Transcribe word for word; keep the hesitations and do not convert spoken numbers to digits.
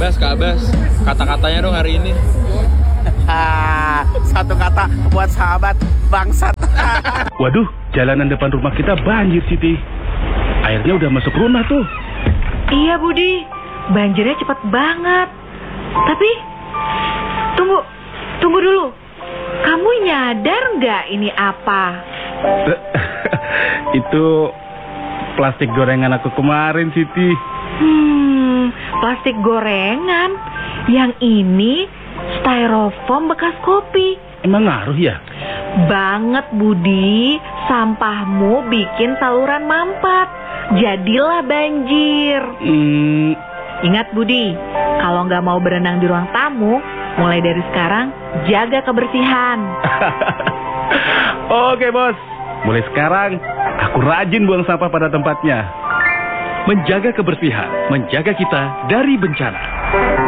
Bas, Kak Bas, kata-katanya dong hari ini. Satu kata buat sahabat bangsat. Waduh, jalanan depan rumah kita banjir, Siti. Airnya udah masuk rumah tuh. Iya Budi, banjirnya cepet banget. Tapi, tunggu, tunggu dulu. Kamu nyadar nggak ini apa? Itu plastik gorengan aku kemarin, Siti. Hmm, plastik gorengan. Yang ini styrofoam bekas kopi. Emang ngaruh ya? Banget Budi, sampahmu bikin saluran mampet. Jadilah banjir. Hmm. Ingat Budi, kalau nggak mau berenang di ruang tamu, mulai dari sekarang jaga kebersihan. Oke bos, mulai sekarang aku rajin buang sampah pada tempatnya. Menjaga kebersihan, menjaga kita dari bencana.